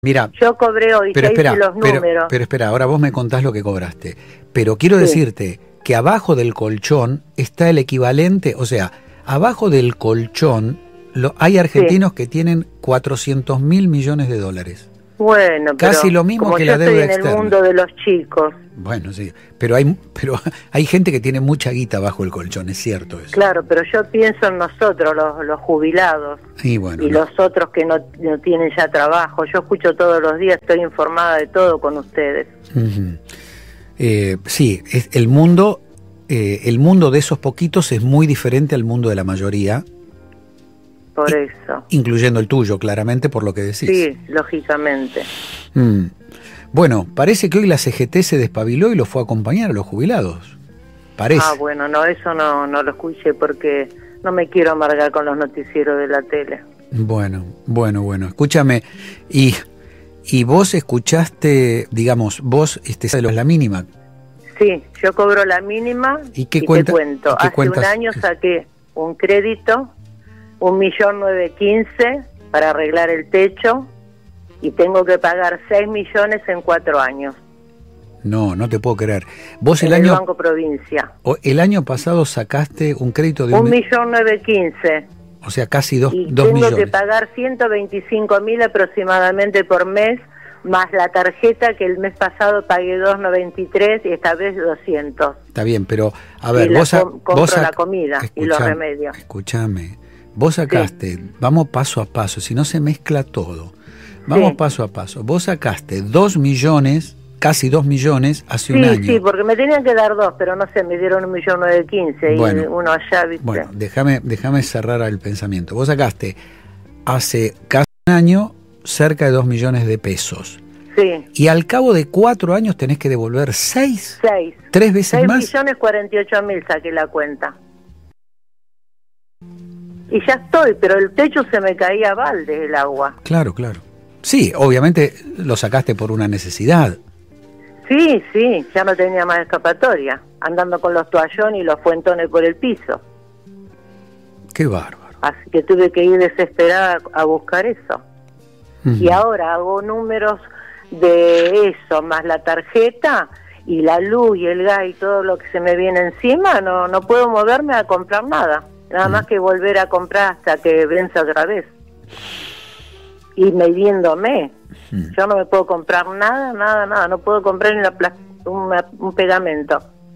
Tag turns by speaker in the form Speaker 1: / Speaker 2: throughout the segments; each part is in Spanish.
Speaker 1: Mira,
Speaker 2: Yo cobré hoy,
Speaker 1: pero
Speaker 2: ya
Speaker 1: espera,
Speaker 2: hice los números.
Speaker 1: pero espera, ahora vos me contás lo que cobraste. Pero quiero decirte que abajo del colchón está el equivalente, o sea, abajo del colchón hay argentinos que tienen 400.000 millones de dólares.
Speaker 2: Bueno,
Speaker 1: Casi
Speaker 2: pero
Speaker 1: lo mismo
Speaker 2: como
Speaker 1: que
Speaker 2: yo
Speaker 1: la deuda
Speaker 2: estoy en
Speaker 1: externa.
Speaker 2: el mundo de los chicos.
Speaker 1: Bueno, sí, pero hay gente que tiene mucha guita bajo el colchón, es cierto eso.
Speaker 2: Claro, pero yo pienso en nosotros, los jubilados,
Speaker 1: Y bueno,
Speaker 2: y los otros que no tienen ya trabajo. Yo escucho todos los días, estoy informada de todo con ustedes.
Speaker 1: Uh-huh. Sí, el mundo de esos poquitos es muy diferente al mundo de la mayoría.
Speaker 2: Por eso.
Speaker 1: Incluyendo el tuyo, claramente, por lo que decís.
Speaker 2: Sí, lógicamente.
Speaker 1: Bueno, parece que hoy la CGT se despabiló y lo fue a acompañar a los jubilados. Parece.
Speaker 2: Ah, bueno, no, eso no lo escuché porque no me quiero amargar con los noticieros de la tele.
Speaker 1: Bueno. Escúchame, y vos escuchaste, digamos, vos la mínima.
Speaker 2: Sí, yo cobro la mínima y te cuento. Hace un año saqué un crédito, 1.915.000 para arreglar el techo y tengo que pagar 6 millones en 4 años.
Speaker 1: No te puedo creer. Vos
Speaker 2: el Banco Provincia.
Speaker 1: El año pasado sacaste un crédito de
Speaker 2: 1.915.000.
Speaker 1: O sea, casi 2
Speaker 2: y
Speaker 1: millones.
Speaker 2: Tengo que pagar 125.000 aproximadamente por mes, más la tarjeta que el mes pasado pagué 293 y esta vez 200.
Speaker 1: Está bien, pero a ver,
Speaker 2: compro la comida y los remedios.
Speaker 1: Escúchame, vos sacaste, vamos paso a paso, si no se mezcla todo. Vamos paso a paso. Vos sacaste 2 millones, casi 2 millones hace un año.
Speaker 2: Sí, porque me tenían que dar 2, pero no sé, me dieron 1.915.000 y uno allá, ¿viste?
Speaker 1: Bueno, déjame cerrar el pensamiento. Vos sacaste hace casi un año cerca de 2 millones de pesos.
Speaker 2: Sí.
Speaker 1: Y al cabo de 4 años tenés que devolver 6.
Speaker 2: 6.
Speaker 1: 3 veces más.
Speaker 2: 6.048.000 saqué la cuenta. Y ya estoy, pero el techo se me caía a balde el agua.
Speaker 1: Claro. Sí, obviamente lo sacaste por una necesidad.
Speaker 2: Sí, ya no tenía más escapatoria, andando con los toallones y los fuentones por el piso.
Speaker 1: Qué bárbaro.
Speaker 2: Así que tuve que ir desesperada a buscar eso.
Speaker 1: Uh-huh.
Speaker 2: Y ahora hago números de eso, más la tarjeta y la luz y el gas y todo lo que se me viene encima, no puedo moverme a comprar nada. Nada más que volver a comprar hasta que venza otra vez. Y midiéndome. Yo no me puedo comprar nada. No puedo comprar ni un pegamento.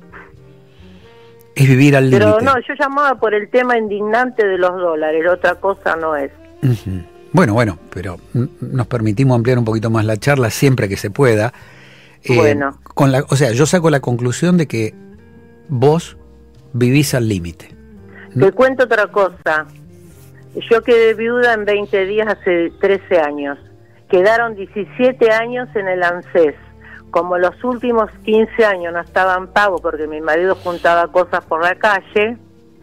Speaker 1: Es vivir al límite.
Speaker 2: Pero no, yo llamaba por el tema indignante de los dólares. Otra cosa no es.
Speaker 1: Uh-huh. Bueno, pero nos permitimos ampliar un poquito más la charla siempre que se pueda.
Speaker 2: Bueno.
Speaker 1: O sea, yo saco la conclusión de que vos vivís al límite.
Speaker 2: Te cuento otra cosa. Yo quedé viuda en 20 días hace 13 años. Quedaron 17 años en el ANSES. Como los últimos 15 años no estaban pagos porque mi marido juntaba cosas por la calle,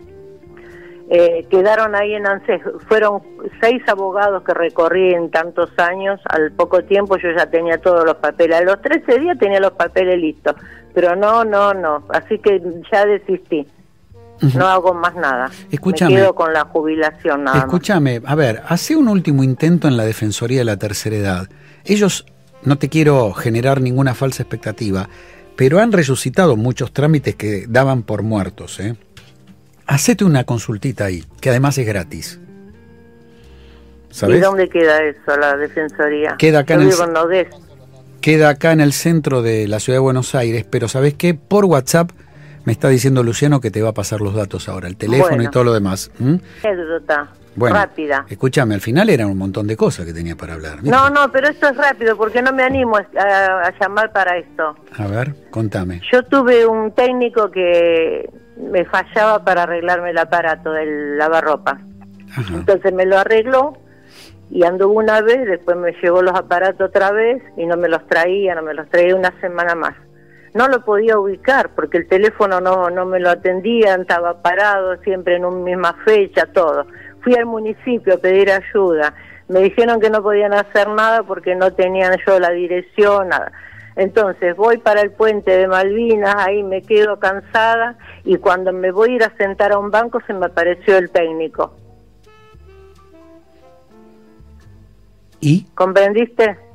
Speaker 2: quedaron ahí en ANSES. Fueron 6 abogados que recorrí en tantos años. Al poco tiempo yo ya tenía todos los papeles. A los 13 días tenía los papeles listos. Pero no. Así que ya desistí. No hago más nada.
Speaker 1: Escúchame,
Speaker 2: me quedo con la jubilación nada
Speaker 1: más. A ver, hace un último intento en la Defensoría de la Tercera Edad. Ellos, no te quiero generar ninguna falsa expectativa, pero han resucitado muchos trámites que daban por muertos. Hacete una consultita ahí, que además es gratis. ¿Sabés?
Speaker 2: ¿Y dónde queda eso, la Defensoría?
Speaker 1: Queda acá
Speaker 2: Queda
Speaker 1: acá en el centro de la ciudad de Buenos Aires, pero ¿sabés qué? Por WhatsApp me está diciendo Luciano que te va a pasar los datos ahora, el teléfono y todo lo demás.
Speaker 2: Anécdota,
Speaker 1: bueno,
Speaker 2: rápida.
Speaker 1: Escúchame, al final eran un montón de cosas que tenía para hablar. ¿Viste?
Speaker 2: No, pero esto es rápido porque no me animo a llamar para esto.
Speaker 1: A ver, contame.
Speaker 2: Yo tuve un técnico que me fallaba para arreglarme el aparato del lavarropas. Ajá. Entonces me lo arregló y anduvo una vez, después me llevó los aparatos otra vez y no me los traía una semana más. No lo podía ubicar porque el teléfono no me lo atendían, estaba parado siempre en una misma fecha, todo. Fui al municipio a pedir ayuda, me dijeron que no podían hacer nada porque no tenían yo la dirección, nada. Entonces voy para el puente de Malvinas, ahí me quedo cansada y cuando me voy a ir a sentar a un banco se me apareció el técnico.
Speaker 1: ¿Y?
Speaker 2: ¿Comprendiste?